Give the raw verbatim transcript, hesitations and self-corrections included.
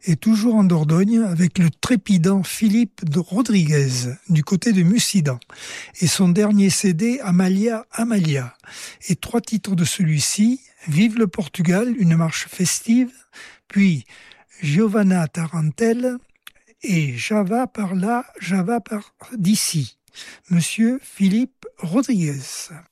et toujours en Dordogne avec le trépidant Philippe de Rodriguez du côté de Mussidan et son dernier C D Amalia Amalia et trois titres de celui-ci, Vive le Portugal, une marche festive, puis Giovanna Tarantelle et Java par là, Java par d'ici. Monsieur Philippe Rodriguez.